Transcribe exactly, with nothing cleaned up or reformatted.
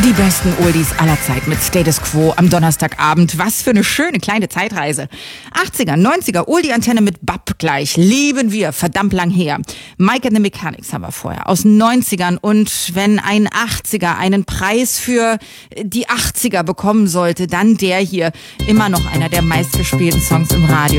Die besten Oldies aller Zeit mit Status Quo am Donnerstagabend. Was für eine schöne kleine Zeitreise. achtziger, neunziger, Oldie-Antenne mit Bab gleich. Lieben wir, verdammt lang her. Mike and the Mechanics haben wir vorher aus neunzigern. Und wenn ein achtziger einen Preis für die achtziger bekommen sollte, dann der hier. Immer noch einer der meistgespielten Songs im Radio.